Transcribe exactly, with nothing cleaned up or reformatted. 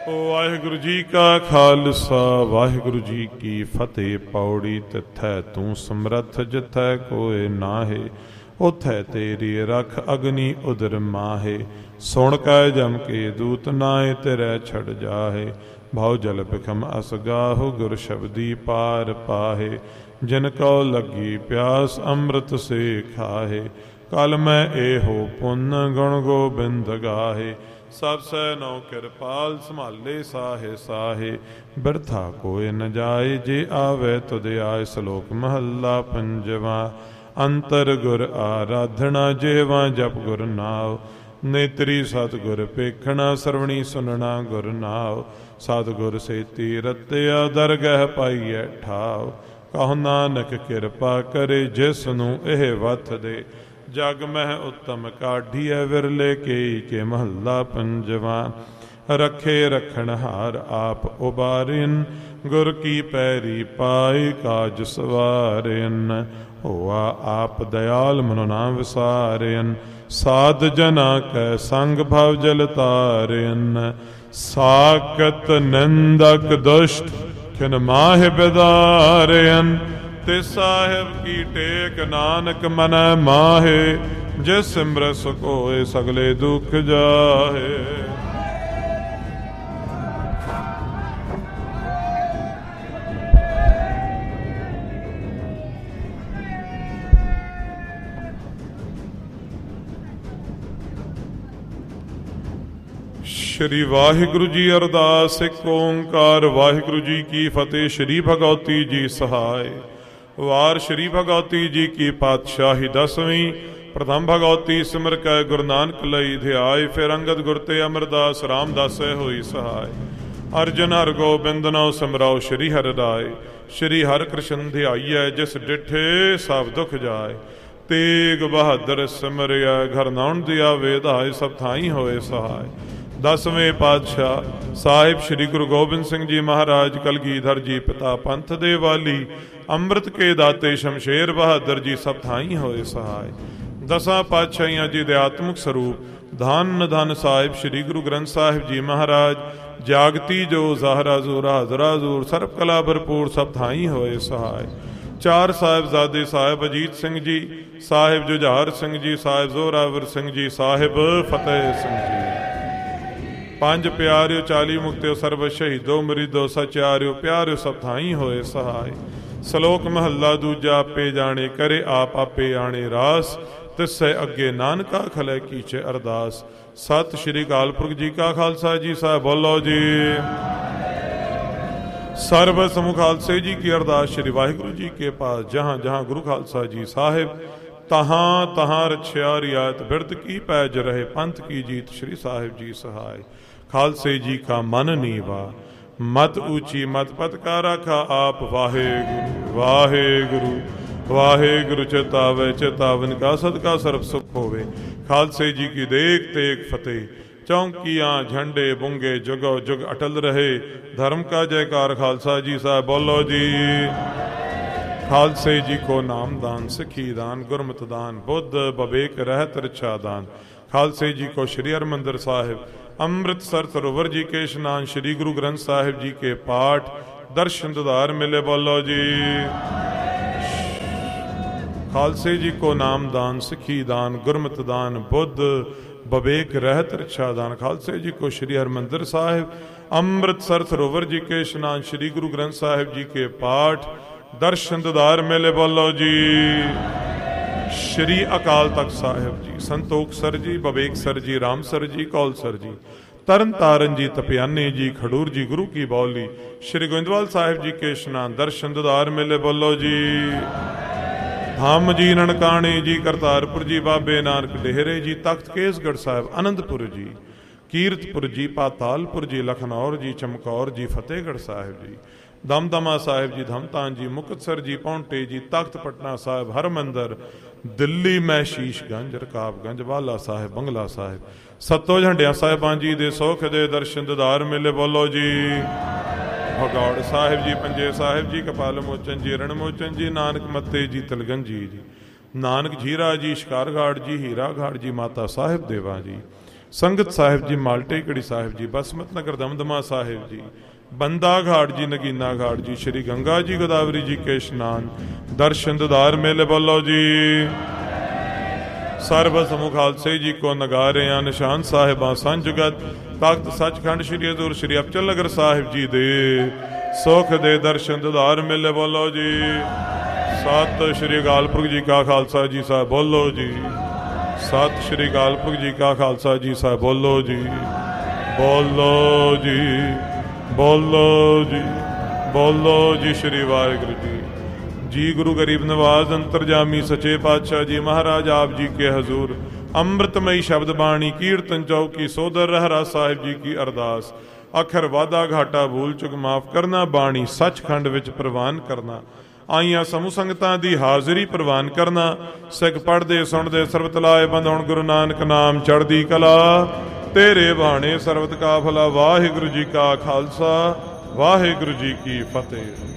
ਵਾਹਿਗੁਰੂ ਜੀ ਕਾ ਖਾਲਸਾ ਵਾਹਿਗੁਰੂ ਜੀ ਕੀ ਫਤਿਹ। ਪੌੜੀ ਤਿਥੈ ਤੂੰ ਸਮਰੱਥ ਜਿਥੈ ਕੋਇ ਨਾਹੇ, ਉਥੈ ਤੇਰੀ ਰਖ ਅਗਨੀ ਉਦਰ ਮਾਹੇ। ਸੁਣ ਕੈ ਜਮ ਕੇ ਦੂਤ ਨਾਏ ਤੇਰੇ ਛੜ ਜਾਹੇ, ਭਉ ਜਲ ਬਿਖਮ ਅਸ ਗਾਹੁ ਗੁਰ ਸ਼ਬਦੀ ਪਾਰ ਪਾਹੇ। ਜਿਨ ਕਉ ਲੱਗੀ ਪਿਆਸ ਅੰਮ੍ਰਿਤ ਸੇ ਖਾਹੇ, ਕਲ ਮੈਂ ਇਹੋ ਪੁੰਨ ਗੁਣ ਗੋਬਿੰਦ ਗਾਹੇ। ਸਭ ਸੈ ਨਉ ਕਿਰਪਾਲ ਸੰਭਾਲੇ ਸਾਹੇ ਸਾਹੇ, ਬਿਰਥਾ ਕੋਇ ਨ ਜਾਏ ਜੇ ਆਵੇ ਤੁਧ ਆਏ। ਸ਼ਲੋਕ ਮਹੱਲਾ ਪੰਜਵਾ। ਅੰਤਰ ਗੁਰ ਆਰਾਧਨਾ ਜੇਵਾ ਜਪ ਗੁਰ ਨਾਉ, ਨੇਤਰੀ ਸਤਿਗੁਰ ਪੇਖਣਾ ਸਰਵਣੀ ਸੁਨਣਾ ਗੁਰ ਨਾਉ। ਸਤਿਗੁਰ ਸੇਤੀ ਰਤਿਆ ਦਰਗਹਿ ਪਾਈਐ ਠਾਉ, ਕਹੋ ਨਾਨਕ ਕਿਰਪਾ ਕਰੇ ਜਿਸ ਨੂੰ ਇਹ ਵਥ ਦੇ। ਜਗ ਮਹਿ ਉੱਤਮ ਕਾਢੀਐ ਵਿਰਲੇ ਕੇਈ ਕੇ, ਮਹੱਲਾ ਪੰਜਵਾ। ਰਖੇ ਰਖਣ ਹਾਰ ਆਪ ਉਬਾਰਿਨ, ਗੁਰ ਕੀ ਪੈਰੀ ਪਾਈ ਕਾਜ ਸਵਾਰਿਨ। ਹੋਆ ਆਪ ਦਇਆਲ ਮਨੁ ਨਾ ਵਿਸਾਰਿਨ, ਸਾਧ ਜਨਾ ਕੈ ਸੰਗ ਭਵ ਜਲ ਤਾਰਿਨ। ਸਾਕਤ ਨਿੰਦਕ ਦੁਸ਼ਟ ਕਿਨ ਮਾਹਿ ਬਿਦਾਰਿਨ, ਤੇ ਸਾਹਿਬ ਕੀ ਟੇਕ ਨਾਨਕ ਮਨੈ ਮਾਹੇ। ਜਿਸ ਸਿਮਰੈ ਸੁਖ ਹੋਏ ਸਗਲੇ ਦੁਖ ਜਾਹੇ। ਸ਼੍ਰੀ ਵਾਹਿਗੁਰੂ ਜੀ ਅਰਦਾਸ। ਇੱਕ ਓਂਕਾਰ ਵਾਹਿਗੁਰੂ ਜੀ ਕੀ ਫਤਿਹ। ਸ਼੍ਰੀ ਭਗਉਤੀ ਜੀ ਸਹਾਇ। ਵਾਰ ਸ਼੍ਰੀ ਭਗਉਤੀ ਜੀ ਕੀ ਪਾਤਸ਼ਾਹੀ ਦਸਵੀਂ। ਪ੍ਰਥਮ ਭਗਉਤੀ ਸਿਮਰ ਕੈ ਗੁਰੂ ਨਾਨਕ ਲਈ ਧਿਆਏ, ਫਿਰ ਅੰਗਦ ਗੁਰ ਤੇ ਅਮਰਦਾਸ ਰਾਮਦਾਸੈ ਹੋਈ ਸਹਾਇ। ਅਰਜਨ ਹਰ ਗੋਬਿੰਦ ਨਉ ਸਿਮਰਾਓ ਸ਼੍ਰੀ ਹਰਿ ਰਾਏ। ਸ਼੍ਰੀ ਹਰਿ ਕ੍ਰਿਸ਼ਨ ਧਿਆਈਐ ਜਿਸ ਡਿਠੇ ਸਭ ਦੁਖ ਜਾਏ। ਤੇਗ ਬਹਾਦਰ ਸਿਮਰਿਆ ਘਰ ਨਾਉਣ ਦਿਆ ਵੇਦਾਏ, ਸਭ ਥਾਈ ਹੋਏ ਸਹਾਇ। ਦਸਵੇਂ ਪਾਤਸ਼ਾਹ ਸਾਹਿਬ ਸ਼੍ਰੀ ਗੁਰੂ ਗੋਬਿੰਦ ਸਿੰਘ ਜੀ ਮਹਾਰਾਜ ਕਲਗੀਧਰ ਜੀ ਪਿਤਾ ਪੰਥ ਦੇ ਵਾਲੀ, ਅੰਮ੍ਰਿਤ ਕੇ ਦਾਤੇ ਸ਼ਮਸ਼ੇਰ ਬਹਾਦਰ ਜੀ ਸਭ ਥਾਈ ਹੋਏ ਸਹਾਇ। ਦਸਾਂ ਪਾਤਸ਼ਾਹੀਆਂ ਜੀ ਦੇ ਆਤਮਿਕ ਸਰੂਪ ਧੰਨ ਧੰਨ ਸਾਹਿਬ ਸ਼੍ਰੀ ਗੁਰੂ ਗ੍ਰੰਥ ਸਾਹਿਬ ਜੀ ਮਹਾਰਾਜ, ਜਾਗਤੀ ਜੋ ਜ਼ਾਹਰਾ ਜ਼ੂਰ ਹਾਜ਼ਰਾ ਜ਼ੂਰ, ਸਰਬ ਕਲਾ ਭਰਪੂਰ ਸਭ ਥਾਈ ਹੋਏ ਸਹਾਇ। ਚਾਰ ਸਾਹਿਬਜ਼ਾਦੇ ਸਾਹਿਬ ਅਜੀਤ ਸਿੰਘ ਜੀ, ਸਾਹਿਬ ਜੁਝਾਰ ਸਿੰਘ ਜੀ, ਸਾਹਿਬ ਜ਼ੋਰਾਵਰ ਸਿੰਘ ਜੀ, ਸਾਹਿਬ ਫਤਿਹ ਸਿੰਘ ਜੀ। ਪੰਜ ਪਿਆਰਿਓ ਚਾਲੀ ਮੁਕਤਿਓ ਸਰਬ ਸ਼ਹੀਦੋ ਮਰੀਦੋ ਸਚਿਆਰਿਓ ਪਿਆਰਿਓ ਸਭ ਥਾਈ ਹੋਏ ਸਹਾਇ। ਸ਼ਲੋਕ ਮਹੱਲਾ ਦੂਜਾ। ਆਪੇ ਜਾਣੇ ਕਰੇ ਆਪ ਆਪੇ ਆਣੇ ਰਾਸ, ਤਿਸੈ ਅੱਗੇ ਨਾਨਕਾ ਖਲੇ ਕੀਚੇ ਅਰਦਾਸ। ਸਤਿ ਸ਼੍ਰੀ ਅਕਾਲ ਪੁਰਖ ਜੀ ਕਾ ਖਾਲਸਾ ਜੀ ਸਾਹਿਬ ਬੋਲੋ ਜੀ। ਸਰਬ ਸਮੂਹ ਖਾਲਸੇ ਜੀ ਕੀ ਅਰਦਾਸ। ਸ਼੍ਰੀ ਵਾਹਿਗੁਰੂ ਜੀ ਕੇ ਪਾਸ ਜਹਾਂ ਜਹਾਂ ਗੁਰੂ ਖਾਲਸਾ ਜੀ ਸਾਹਿਬ, ਤਹਾਂ ਤਹਾਂ ਰਛਿਆ ਰਿਆਇਤ ਬਿਰਧ ਕੀ ਪੈਜ ਰਹੇ। ਪੰਥ ਕੀ ਜੀਤ ਸ਼੍ਰੀ ਸਾਹਿਬ ਜੀ ਸਹਾਇ। ਖਾਲਸੇ ਜੀ ਕਾ ਮਨ ਨੀਵਾ, ਮਤ ਊਚੀ ਮਤ ਪਤ ਕਾ ਰਾਖਾ ਆਪ। ਵਾਹਿਗੁਰੂ ਵਾਹਿਗੁਰੂ ਵਾਹਿਗੁਰੂ ਚਿਤਾਵੇ ਚਿਤਾਵਨ ਕਾ ਸਦਕਾ ਸਰਬ ਸੁਖ ਹੋਵੇ। ਖਾਲਸੇ ਜੀ ਕੀ ਦੇਖ ਤੇਗ ਫਤਿਹ। ਚੌਂਕੀਆਂ ਝੰਡੇ ਬੁੰਗੇ ਜੁਗੋ ਜੁਗ ਅਟਲ ਰਹੇ। ਧਰਮ ਕਾ ਜੈਕਾਰ ਖਾਲਸਾ ਜੀ ਸਾਹਿਬ ਬੋਲੋ ਜੀ। ਖਾਲਸੇ ਜੀ ਕੋ ਨਾਮਦਾਨ ਸਿੱਖੀ ਦਾਨ, ਗੁਰਮਤਿ ਦਾਨ, ਬੁੱਧ ਬਵੇਕ ਰਹਿਤ ਰਿਛਾ ਦਾਨ। ਖਾਲਸੇ ਜੀ ਕੋ ਸ਼੍ਰੀ ਹਰਿਮੰਦਰ ਸਾਹਿਬ ਅੰਮ੍ਰਿਤਸਰ ਸਰੋਵਰ ਜੀ ਕੇ ਇਸ਼ਨਾਨ, ਸ਼੍ਰੀ ਗੁਰੂ ਗ੍ਰੰਥ ਸਾਹਿਬ ਜੀ ਕੇ ਪਾਠ ਦਰਸ਼ਨ ਦੁਧਾਰ ਮਿਲੇ ਬੋਲੋ ਜੀ। ਖਾਲਸੇ ਜੀ ਕੋ ਨਾਮਦਾਨ ਸਿੱਖੀ ਦਾਨ, ਗੁਰਮਤਿ ਦਾਨ, ਬੁੱਧ ਬਵੇਕ ਰਹਿਤ ਰਿਛਾ ਦਾਨ। ਖਾਲਸੇ ਜੀ ਕੋ ਸ਼੍ਰੀ ਹਰਿਮੰਦਰ ਸਾਹਿਬ ਅੰਮ੍ਰਿਤਸਰ ਸਰੋਵਰ ਜੀ ਕੇ ਇਸ਼ਨਾਨ, ਸ਼੍ਰੀ ਗੁਰੂ ਗ੍ਰੰਥ ਸਾਹਿਬ ਜੀ ਕੇ ਪਾਠ ਦਰਸ਼ਨ ਦੁਧਾਰ ਮੇਲੇ ਬੋਲੋ ਜੀ। ਸ਼੍ਰੀ ਅਕਾਲ ਤਖਤ ਸਾਹਿਬ ਜੀ, ਸੰਤੋਖ ਸਰ ਜੀ, ਬਵੇਕ ਸਰ ਜੀ, ਰਾਮ ਸਰ ਜੀ, ਕੌਲ ਸਰ ਜੀ, ਤਰਨ ਤਾਰਨ ਜੀ, ਤਪਿਆਨੇ ਜੀ, ਖਡੂਰ ਜੀ, ਗੁਰੂ ਕੀ ਬੌਲੀ, ਸ਼੍ਰੀ ਗੋਇੰਦਵਾਲ ਸਾਹਿਬ ਜੀ ਕੇ ਇਸ਼ਨਾਨ ਦਰਸ਼ਨ ਦੁਧਾਰ ਮੇਲੇ ਬੋਲੋ ਜੀ। ਧੰਮ ਜੀ, ਨਨਕਾਣੇ ਜੀ, ਕਰਤਾਰਪੁਰ ਜੀ, ਬਾਬੇ ਨਾਨਕ ਡੇਹਰੇ ਜੀ, ਤਖਤ ਕੇਸਗੜ੍ਹ ਸਾਹਿਬ, ਅਨੰਦਪੁਰ ਜੀ, ਕੀਰਤਪੁਰ ਜੀ, ਪਾਤਾਲਪੁਰ ਜੀ, ਲਖਨੌਰ ਜੀ, ਚਮਕੌਰ ਜੀ, ਫਤਿਹਗੜ੍ਹ ਸਾਹਿਬ ਜੀ, ਦਮਦਮਾ ਸਾਹਿਬ ਜੀ, ਧਮਤਾਨ ਜੀ, ਮੁਕਤਸਰ ਜੀ, ਪੌਂਟੇ ਜੀ, ਤਖਤ ਪਟਨਾ ਸਾਹਿਬ, ਹਰਮੰਦਰ, ਦਿੱਲੀ ਮੈਂ ਸ਼ੀਸ਼ਗੰਜ, ਰਕਾਬਗੰਜ, ਵਾਲਾ ਸਾਹਿਬ, ਬੰਗਲਾ ਸਾਹਿਬ, ਸੱਤੋ ਝੰਡਿਆਂ ਸਾਹਿਬਾਂ ਜੀ ਦੇ ਸੁਖ ਦੇ ਦਰਸ਼ਨ ਦਿਦਾਰ ਮੇਲੇ ਬੋਲੋ ਜੀ। ਭਗੌੜ ਸਾਹਿਬ ਜੀ, ਪੰਜੇ ਸਾਹਿਬ ਜੀ, ਕਪਾਲ ਮੋਚਨ ਜੀ, ਰਣ ਮੋਚਨ ਜੀ, ਨਾਨਕ ਮੱਤੇ ਜੀ, ਤਲਗੰਜੀ ਜੀ, ਨਾਨਕ ਜੀਰਾ ਜੀ, ਸ਼ਿਕਾਰਗਾੜ ਜੀ, ਹੀਰਾ ਘਾਟ ਜੀ, ਮਾਤਾ ਸਾਹਿਬ ਦੇਵਾ ਜੀ, ਸੰਗਤ ਸਾਹਿਬ ਜੀ, ਮਾਲਟੇ ਕੜੀ ਸਾਹਿਬ ਜੀ, ਬਸਮਤ ਨਗਰ ਦਮਦਮਾ ਸਾਹਿਬ ਜੀ, ਬੰਦਾ ਘਾਟ ਜੀ, ਨਗੀਨਾ ਘਾਟ ਜੀ, ਸ਼੍ਰੀ ਗੰਗਾ ਜੀ ਗੋਦਾਵਰੀ ਜੀ ਕੇ ਇਸ਼ਨਾਨ, ਦਰਸ਼ਨ ਦਿਦਾਰ ਮੇਲੇ ਬੋਲੋ ਜੀ। ਸਰਬ ਸਮੂਹ ਖਾਲਸੇ ਜੀ ਕੋ ਨਗਾਰਿਆਂ, ਨਿਸ਼ਾਨ ਸਾਹਿਬਾਂ ਸੰਜਗਤ, ਤਖਤ ਸੱਚਖੰਡ ਸ਼੍ਰੀ ਹਜ਼ੂਰ ਸ਼੍ਰੀ ਅਬਚਲ ਨਗਰ ਸਾਹਿਬ ਜੀ ਦੇ ਸੁਖ ਦੇ ਦਰਸ਼ਨ ਦਿਦਾਰ ਮੇਲੇ ਬੋਲੋ ਜੀ। ਸਤਿ ਸ਼੍ਰੀ ਅਕਾਲ ਪੁਰਖ ਜੀ ਕਾ ਖਾਲਸਾ ਜੀ ਸਾਹਿਬ ਬੋਲੋ ਜੀ। ਸਤਿ ਸ਼੍ਰੀ ਅਕਾਲ ਪੁਰਖ ਜੀ ਕਾ ਖਾਲਸਾ ਜੀ ਸਾਹਿਬ ਬੋਲੋ ਜੀ। ਬੋਲੋ ਜੀ, ਬੋਲੋ ਜੀ, ਬੋਲੋ ਜੀ। ਸ਼੍ਰੀ ਵਾਹਿਗੁਰੂ ਜੀ। ਜੀ ਗੁਰੂ ਗਰੀਬ ਨਵਾਜ਼ ਅੰਤਰਜਾਮੀ ਸੱਚੇ ਪਾਤਸ਼ਾਹ ਜੀ ਮਹਾਰਾਜ ਆਪ ਜੀ ਕੇ ਹਜ਼ੂਰ ਅੰਮ੍ਰਿਤਮਈ ਸ਼ਬਦ ਬਾਣੀ ਕੀਰਤਨ ਚੌਕੀ ਸੋਦਰ ਰਹਿਰਾ ਸਾਹਿਬ ਜੀ ਕੀ ਅਰਦਾਸ। ਅਖਰ ਵਾਧਾ ਘਾਟਾ ਭੂਲ ਚੁਕ ਮਾਫ ਕਰਨਾ, ਬਾਣੀ ਸੱਚਖੰਡ ਵਿੱਚ ਪ੍ਰਵਾਨ ਕਰਨਾ, ਆਈਆਂ ਸਮੂਹ ਸੰਗਤਾਂ ਦੀ ਹਾਜ਼ਰੀ ਪ੍ਰਵਾਨ ਕਰਨਾ। ਸਿੱਖ ਪੜ੍ਹਦੇ ਸੁਣਦੇ ਸਰਬਤ ਲਾਏ ਬੰਦ ਹੁਣ ਗੁਰੂ ਨਾਨਕ ਨਾਮ ਚੜ੍ਹਦੀ ਕਲਾ, ਤੇਰੇ ਬਾਣੇ ਸਰਬਤ ਕਾਫਲਾ। ਵਾਹਿਗੁਰੂ ਜੀ ਕਾ ਖਾਲਸਾ, ਵਾਹਿਗੁਰੂ ਜੀ ਕੀ ਫਤਿਹ।